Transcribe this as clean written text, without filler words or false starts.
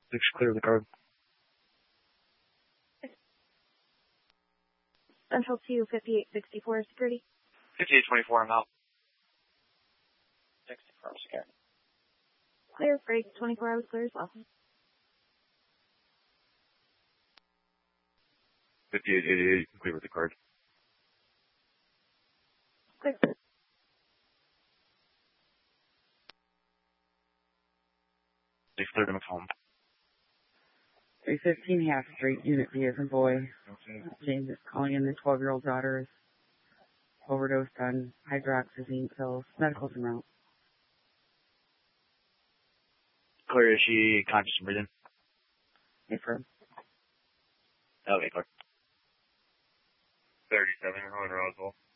Looks clear of the card. Central 2, 5864, security. 5824, I'm out. 64, security. Clear, break, 24 hours clear as well. 5888, clear with the card. Clear. They cleared him at home. 315 Half Street, Unit B as in boy. James is calling in the 12-year-old daughter is overdosed on hydroxyzine pills. Medical's en route. Clear, is she conscious and breathing? Affirm. Okay, clear. 37, you're on Roswell.